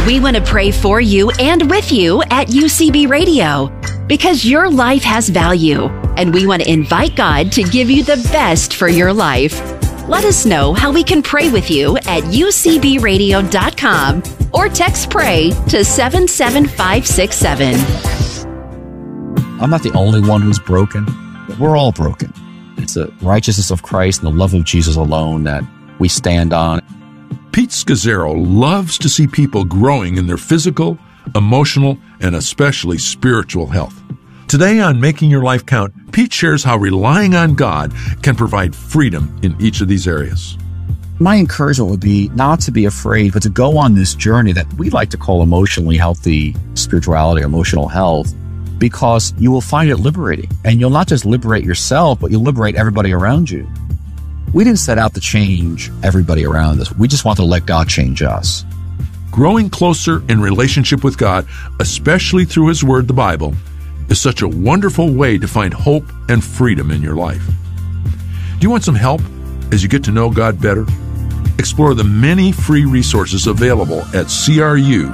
We want to pray for you and with you at UCB Radio because your life has value, and we want to invite God to give you the best for your life. Let us know how we can pray with you at ucbradio.com or text PRAY to 77567. I'm not the only one who's broken, but we're all broken. It's the righteousness of Christ and the love of Jesus alone that we stand on. Pete Scazzero loves to see people growing in their physical, emotional, and especially spiritual health. Today on Making Your Life Count, Pete shares how relying on God can provide freedom in each of these areas. My encouragement would be not to be afraid, but to go on this journey that we like to call emotionally healthy spirituality, emotional health, because you will find it liberating. And you'll not just liberate yourself, but you'll liberate everybody around you. We didn't set out to change everybody around us. We just want to let God change us. Growing closer in relationship with God, especially through His Word, the Bible, is such a wonderful way to find hope and freedom in your life. Do you want some help as you get to know God better? Explore the many free resources available at cru.org.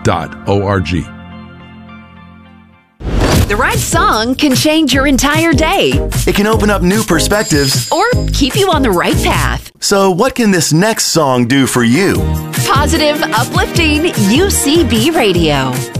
The right song can change your entire day It can open up new perspectives. or keep you on the right path. So what can this next song do for you? Positive, uplifting UCB Radio.